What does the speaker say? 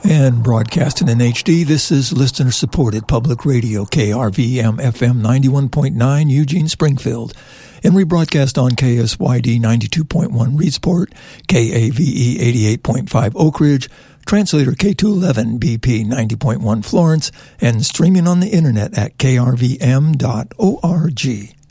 And broadcasting in HD, this is listener-supported public radio, KRVM-FM 91.9, Eugene, Springfield. And rebroadcast on KSYD 92.1 Reedsport, KAVE 88.5 Oak Ridge, translator K211 BP 90.1 Florence, and streaming on the internet at krvm.org.